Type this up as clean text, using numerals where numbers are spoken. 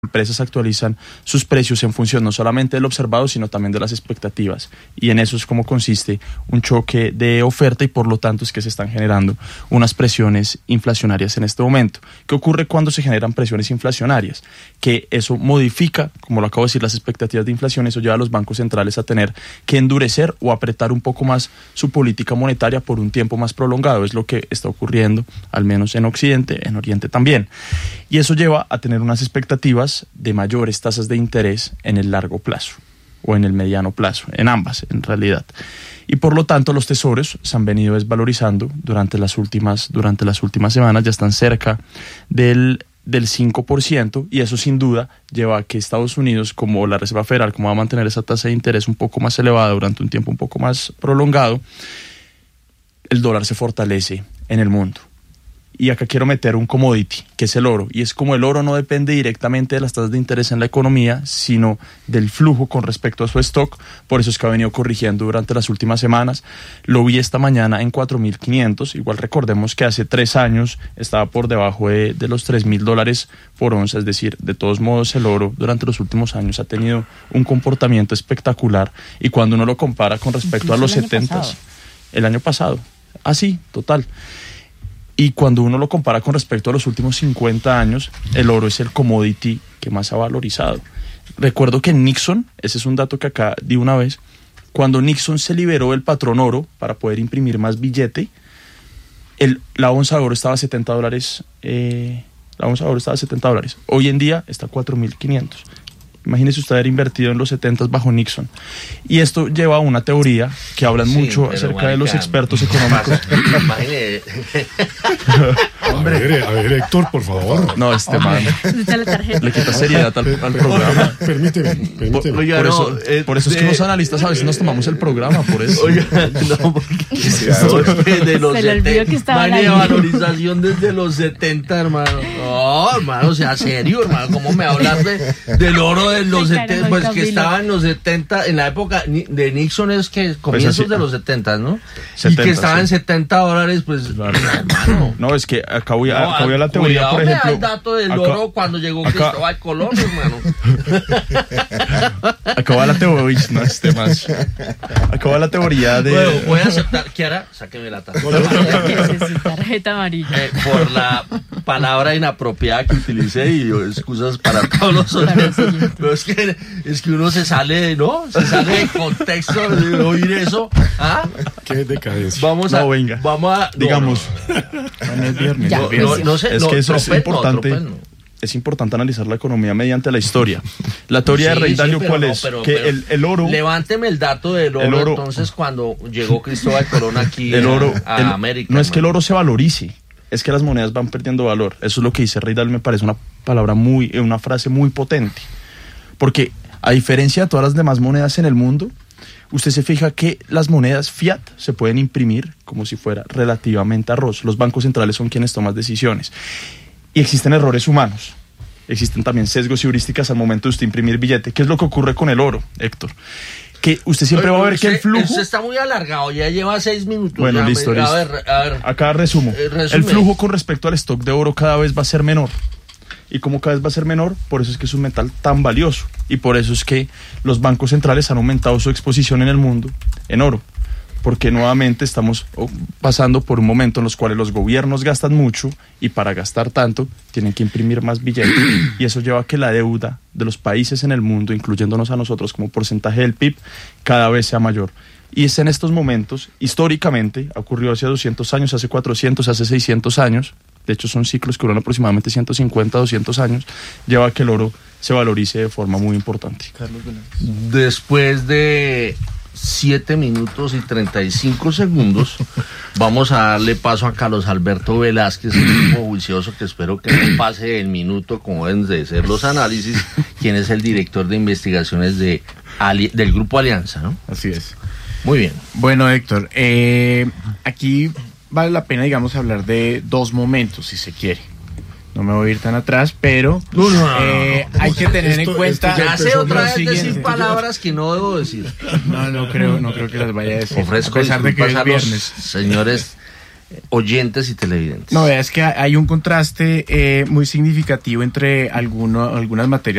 empresas actualizan sus precios en función no solamente del observado, sino también de las expectativas. Y en eso es como consiste un choque de oferta y por lo tanto es que se están generando unas presiones inflacionarias en este momento. ¿Qué ocurre cuando se generan presiones inflacionarias? Que eso modifica, como lo acabo de decir, las expectativas de inflación. Eso lleva a los bancos centrales a tener que endurecer o apretar un poco más su política monetaria por un tiempo más prolongado. Es lo que está ocurriendo, al menos en Occidente, en Oriente también. Y eso lleva a tener unas expectativas de mayores tasas de interés en el largo plazo o en el mediano plazo, en ambas en realidad. Y por lo tanto los tesoros se han venido desvalorizando durante las últimas semanas, ya están cerca del 5%, y eso sin duda lleva a que Estados Unidos, como la Reserva Federal, como va a mantener esa tasa de interés un poco más elevada durante un tiempo un poco más prolongado, el dólar se fortalece en el mundo. Y acá quiero meter un commodity, que es el oro. Y es como el oro no depende directamente de las tasas de interés en la economía, sino del flujo con respecto a su stock. Por eso es que ha venido corrigiendo durante las últimas semanas. Lo vi esta mañana en 4.500. Igual recordemos que hace 3 años estaba por debajo de los $3.000 por onza. Es decir, de todos modos el oro durante los últimos años ha tenido un comportamiento espectacular. Y cuando uno lo compara con respecto incluso a los 70s, el año pasado. Sí, total. Y cuando uno lo compara con respecto a los últimos 50 años, el oro es el commodity que más ha valorizado. Recuerdo que Nixon, ese es un dato que acá di una vez, cuando Nixon se liberó del patrón oro para poder imprimir más billete, la onza de oro estaba a $70. La onza de oro estaba a $70. Hoy en día está a 4.500. Imagínese usted haber invertido en los 70s bajo Nixon. Y esto lleva a una teoría que hablan mucho acerca de los expertos económicos. Hombre, a ver, Héctor, por favor. No, man le quita seriedad al programa. Permíteme. Por eso es que los analistas a veces nos tomamos el programa, por eso. Oiga, no, porque de los 70, de valorización desde los 70, hermano. No, hermano, sea serio, hermano. ¿Cómo me hablas del oro de los 70? Pues que estaba en los 70, en la época de Nixon, es que comienzos de los 70, ¿no? 70, y que estaba en $70, pues, hermano. No, es que acá voy a la teoría, por ejemplo. El dato del oro cuando llegó Cristóbal Colón, hermano. Acaba la teoría, no más. Acaba la teoría de. Bueno, voy a aceptar. Kiara, sáqueme la tarjeta amarilla. Por la palabra inapropiada que utilicé y excusas para todos los otros. Pero es que uno se sale de contexto de oír eso. ¿Ah? Qué decadencia. Vamos a. Digamos. No es viernes. No sé. Es que eso es importante. Es importante analizar la economía mediante la historia. La teoría de Rey Dalio, ¿cuál es? Que el oro... Levánteme el dato del oro, entonces, cuando llegó Cristóbal Colón aquí a América. No es que el oro se valorice, es que las monedas van perdiendo valor. Eso es lo que dice Rey Dalio, me parece una frase muy potente. Porque, a diferencia de todas las demás monedas en el mundo, usted se fija que las monedas fiat se pueden imprimir como si fuera relativamente arroz. Los bancos centrales son quienes toman decisiones. Y existen errores humanos, existen también sesgos y heurísticas al momento de usted imprimir billete. ¿Qué es lo que ocurre con el oro, Héctor? Que usted siempre va a ver que el flujo... Usted está muy alargado, ya lleva 6 minutos. Bueno, listo. A ver. Acá resumo. El flujo con respecto al stock de oro cada vez va a ser menor. Y como cada vez va a ser menor, por eso es que es un metal tan valioso. Y por eso es que los bancos centrales han aumentado su exposición en el mundo en oro. Porque nuevamente estamos pasando por un momento en los cuales los gobiernos gastan mucho y para gastar tanto tienen que imprimir más billetes y eso lleva a que la deuda de los países en el mundo, incluyéndonos a nosotros como porcentaje del PIB, cada vez sea mayor. Y es en estos momentos, históricamente, ha ocurrido hace 200 años, hace 400, hace 600 años, de hecho son ciclos que duran aproximadamente 150, 200 años, lleva a que el oro se valorice de forma muy importante. Carlos Velázquez. Después de 7 minutos y 35 segundos, vamos a darle paso a Carlos Alberto Velázquez, un tipo juicioso que espero que no pase el minuto como deben de ser los análisis, quien es el director de investigaciones del Grupo Alianza, ¿no? Así es. Muy bien. Bueno, Héctor, aquí vale la pena, digamos, hablar de 2 momentos, si se quiere. No me voy a ir tan atrás, pero hay que tener en cuenta... Ya sé otra vez decir palabras que no debo decir. No creo que las vaya a decir. Ofrezco a pesar de que es a viernes. Señores oyentes y televidentes. No, es que hay un contraste muy significativo entre algunas materias